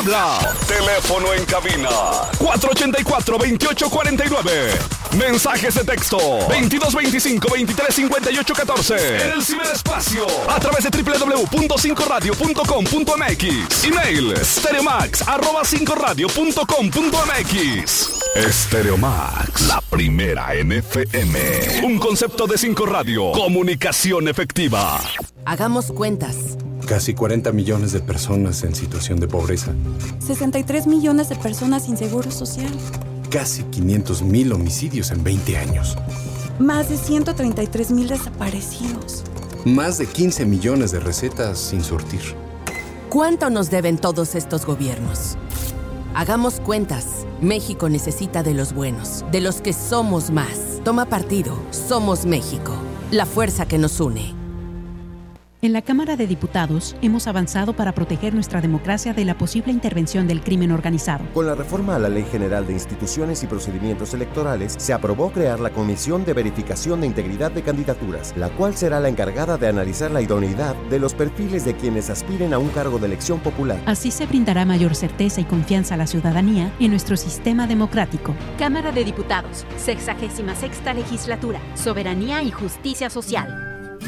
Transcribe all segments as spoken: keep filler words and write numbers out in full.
WhatsApp, teléfono en cabina cuatro ocho cuatro, veintiocho cuarenta y nueve. Mensajes de texto veintidós veinticinco, veintitrés cincuenta y ocho catorce. En el ciberespacio a través de doble u doble u doble u punto cinco radio punto com punto m x. Email stereomax arroba cinco radio punto com punto m x. Stereomax, la primera en F M. Un concepto de Cinco Radio. Comunicación efectiva. Hagamos cuentas. Casi cuarenta millones de personas en situación de pobreza. sesenta y tres millones de personas sin seguro social. Casi quinientos mil homicidios en veinte años. Más de ciento treinta y tres mil desaparecidos. Más de quince millones de recetas sin surtir. ¿Cuánto nos deben todos estos gobiernos? Hagamos cuentas. México necesita de los buenos, de los que somos más. Toma partido. Somos México. La fuerza que nos une. En la Cámara de Diputados hemos avanzado para proteger nuestra democracia de la posible intervención del crimen organizado. Con la reforma a la Ley General de Instituciones y Procedimientos Electorales, se aprobó crear la Comisión de Verificación de Integridad de Candidaturas, la cual será la encargada de analizar la idoneidad de los perfiles de quienes aspiren a un cargo de elección popular. Así se brindará mayor certeza y confianza a la ciudadanía en nuestro sistema democrático. Cámara de Diputados, sexagésima sexta legislatura, Soberanía y Justicia Social.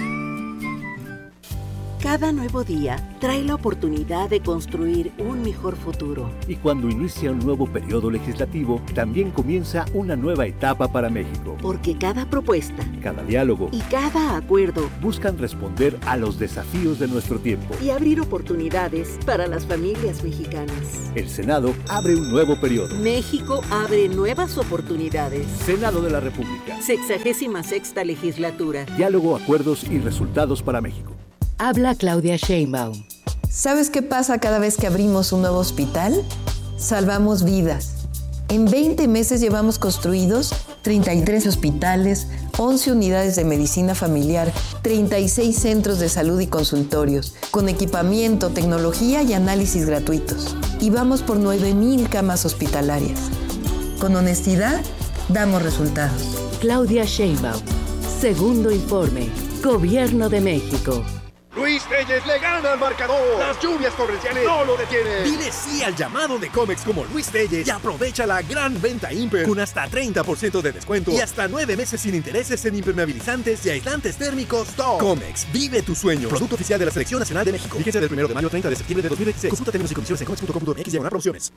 Cada nuevo día trae la oportunidad de construir un mejor futuro. Y cuando inicia un nuevo periodo legislativo, también comienza una nueva etapa para México. Porque cada propuesta, cada diálogo y cada acuerdo buscan responder a los desafíos de nuestro tiempo y abrir oportunidades para las familias mexicanas. El Senado abre un nuevo periodo. México abre nuevas oportunidades. Senado de la República. Sexagésima sexta legislatura. Diálogo, acuerdos y resultados para México. Habla Claudia Sheinbaum. ¿Sabes qué pasa cada vez que abrimos un nuevo hospital? Salvamos vidas. En veinte meses llevamos construidos treinta y tres hospitales, once unidades de medicina familiar, treinta y seis centros de salud y consultorios, con equipamiento, tecnología y análisis gratuitos. Y vamos por nueve mil camas hospitalarias. Con honestidad, damos resultados. Claudia Sheinbaum. Segundo informe. Gobierno de México. Luis Telles le gana al marcador. Las lluvias torrenciales no lo detienen. Dile sí al llamado de Comex como Luis Telles y aprovecha la gran venta Imper con hasta treinta por ciento de descuento y hasta nueve meses sin intereses en impermeabilizantes y aislantes térmicos top. Comex, vive tu sueño. Producto oficial de la Selección Nacional de México. Vigencia del primero de mayo al treinta de septiembre de dos mil veintiséis. Consulta términos y condiciones en comex punto com punto m x diagonal promociones.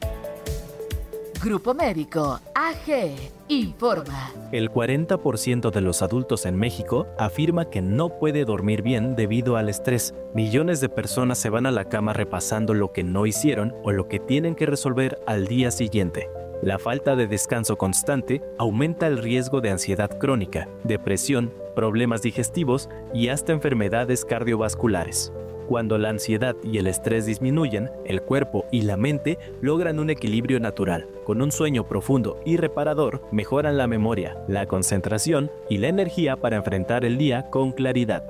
Grupo Médico A G informa. El cuarenta por ciento de los adultos en México afirma que no puede dormir bien debido al estrés. Millones de personas se van a la cama repasando lo que no hicieron o lo que tienen que resolver al día siguiente. La falta de descanso constante aumenta el riesgo de ansiedad crónica, depresión, problemas digestivos y hasta enfermedades cardiovasculares. Cuando la ansiedad y el estrés disminuyen, el cuerpo y la mente logran un equilibrio natural. Con un sueño profundo y reparador, mejoran la memoria, la concentración y la energía para enfrentar el día con claridad.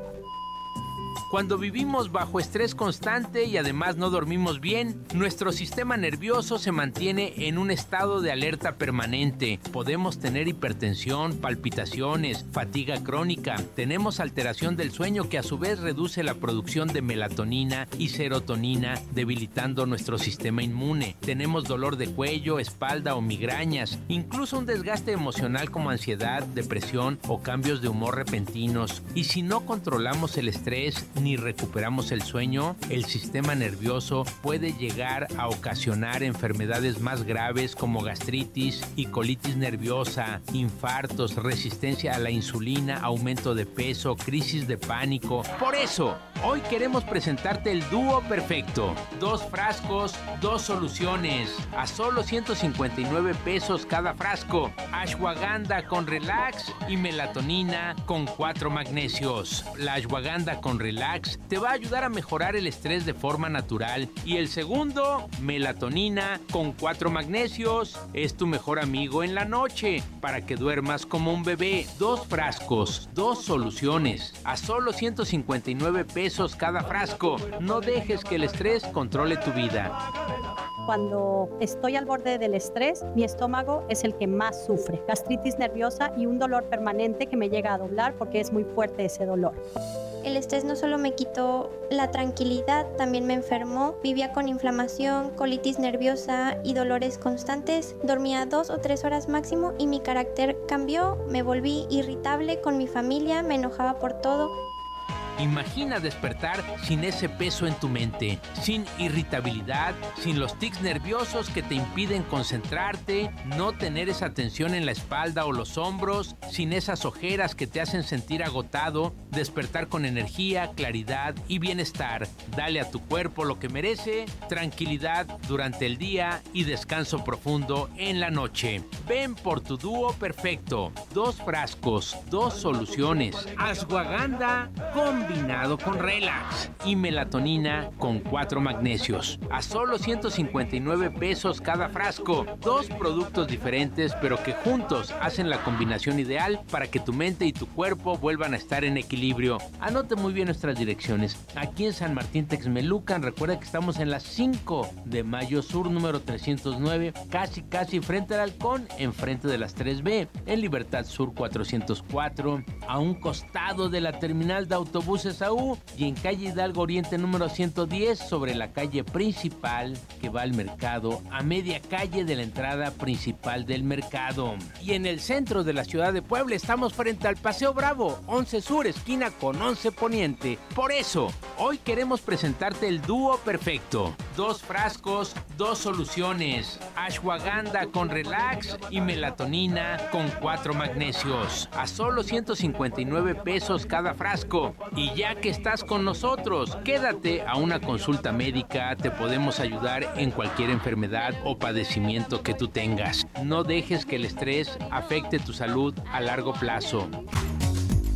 Cuando vivimos bajo estrés constante y además no dormimos bien, nuestro sistema nervioso se mantiene en un estado de alerta permanente. Podemos tener hipertensión, palpitaciones, fatiga crónica. Tenemos alteración del sueño que a su vez reduce la producción de melatonina y serotonina, debilitando nuestro sistema inmune. Tenemos dolor de cuello, espalda o migrañas, incluso un desgaste emocional como ansiedad, depresión o cambios de humor repentinos. Y si no controlamos el estrés ni recuperamos el sueño, el sistema nervioso puede llegar a ocasionar enfermedades más graves como gastritis y colitis nerviosa, infartos, resistencia a la insulina, aumento de peso, crisis de pánico. Por eso, hoy queremos presentarte el dúo perfecto. Dos frascos, dos soluciones, a solo ciento cincuenta y nueve pesos cada frasco. Ashwagandha con relax y melatonina con cuatro magnesios. La ashwagandha con relax te va a ayudar a mejorar el estrés de forma natural. Y el segundo, melatonina con cuatro magnesios, es tu mejor amigo en la noche para que duermas como un bebé. Dos frascos, dos soluciones, a solo ciento cincuenta y nueve pesos cada frasco. No dejes que el estrés controle tu vida. Cuando estoy al borde del estrés, mi estómago es el que más sufre. Gastritis nerviosa y un dolor permanente que me llega a doblar porque es muy fuerte ese dolor. El estrés no solo me quitó la tranquilidad, también me enfermó. Vivía con inflamación, colitis nerviosa y dolores constantes. Dormía dos o tres horas máximo y mi carácter cambió. Me volví irritable con mi familia, me enojaba por todo. Imagina despertar sin ese peso en tu mente, sin irritabilidad, sin los tics nerviosos que te impiden concentrarte, no tener esa tensión en la espalda o los hombros, sin esas ojeras que te hacen sentir agotado, despertar con energía, claridad y bienestar. Dale a tu cuerpo lo que merece, tranquilidad durante el día y descanso profundo en la noche. Ven por tu dúo perfecto. Dos frascos, dos soluciones. Ashwagandha con combinado con Relax y melatonina con cuatro magnesios. A solo ciento cincuenta y nueve pesos cada frasco. Dos productos diferentes, pero que juntos hacen la combinación ideal para que tu mente y tu cuerpo vuelvan a estar en equilibrio. Anote muy bien nuestras direcciones. Aquí en San Martín Texmelucan, recuerda que estamos en la cinco de Mayo Sur, número trescientos nueve, casi casi frente al Halcón, enfrente de las tres B. En Libertad Sur cuatrocientos cuatro, a un costado de la terminal de autobuses A U, y en calle Hidalgo Oriente número ciento diez, sobre la calle principal que va al mercado, a media calle de la entrada principal del mercado. Y en el centro de la ciudad de Puebla estamos frente al Paseo Bravo, once Sur, esquina con once Poniente. Por eso, hoy queremos presentarte el dúo perfecto. Dos frascos, dos soluciones. Ashwagandha con Relax y melatonina con cuatro magnesios. A solo ciento cincuenta y nueve pesos cada frasco. Y ya que estás con nosotros, quédate a una consulta médica. Te podemos ayudar en cualquier enfermedad o padecimiento que tú tengas. No dejes que el estrés afecte tu salud a largo plazo.